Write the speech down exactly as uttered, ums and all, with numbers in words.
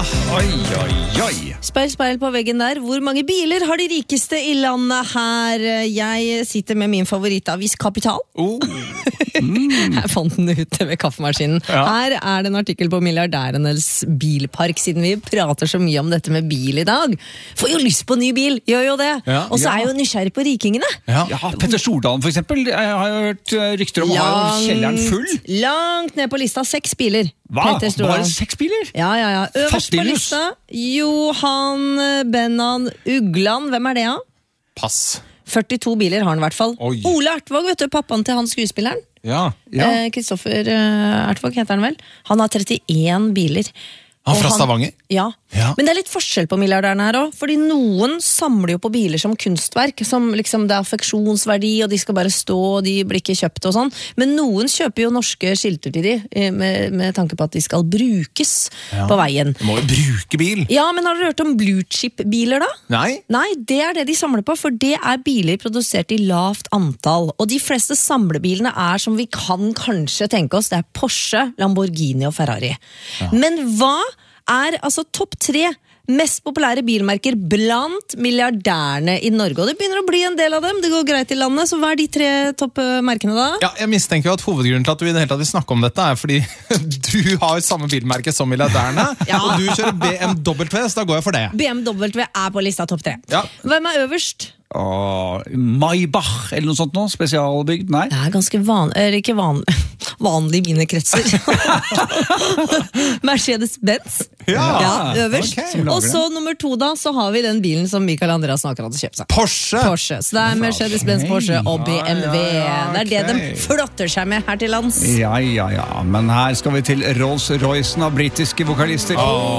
Oi, oi, oi. Speil, speil på veggen der. Hvor mange biler har de rikeste i landet her? Jeg sitter med min favorittavis Kapital. Oh. Mm. Jeg fant den ute ved kaffemaskinen. Ja. Her er det en artikkel på milliardærenes bilpark, siden vi prater så mye om dette med bil i dag. Får jo lyst på ny bil, gjør jo det. Ja. Og så Ja. er jeg jo nysgjerrig på rikingene. Ja. ja, Petter Stordalen for eksempel. Jeg har hørt eh, rykter om å ha jo kjelleren full. langt ned på lista, seks biler. Hva? Petter Stordalen. Bare seks biler? Ja, ja, ja. Øverst på Fattiglus. lista, Johan Bennan Ugland. Hvem er det, da? Pass. førtito biler har han i hvert fall. Oi. Ole Ertvåg, vet du, pappaen til han skuespilleren. Ja. Eh, Kristoffer eh, Ertvåg heter han vel. Han har trettien biler. Han Og fra Stavanger? Ja. Ja. Men det er litt forskjell på milliardærene her også, fordi noen samler jo på biler som kunstverk, som liksom det er affeksjonsverdi, og de skal bare stå, og de blir ikke kjøpt og sånn. Men noen kjøper jo norske skilter til de, eh, med, med tanke på at de skal brukes på veien. Du må jo bruke bil. Ja, men har dere hørt om blue chip-biler da? Nei? Nei, det er det de samler på, for det er biler produsert i lavt antall. Og de fleste samlebilene er, som vi kan kanskje tenke oss, det er Porsche, Lamborghini og Ferrari. Men hva er altså topp tre mest populære bilmerker blant milliardærene i Norge? Og det begynner å bli en del av dem, det går greit i landet, så hva er de tre toppmerkene da? Ja, jeg mistenker jo at hovedgrunnen til at du i det hele tatt vil snakke om dette er fordi du har samme bilmerke som milliardærene, Ja. og du kjører B M W, så da går jeg for det. B M W er på lista topp tre. Ja. Hvem er øverst? Og Maybach, eller noe sånt nå? Spesialbygd? Nei? Det er ganske van, eller ikke van, vanlig i mine kretser. Mercedes-Benz. Ja, øverst. ok. Som lager Og så nummer to da, så har vi den bilen som Mikael Andreas snakker om å kjøpe seg. Porsche! Porsche. Så det er Mercedes-Benz, Porsche og B M W. Ja, ja, ja, Det er det ok. de flotter seg med her til lands. Ja, ja, ja. Men her skal vi til Rolls-Roycen av britiske vokalister.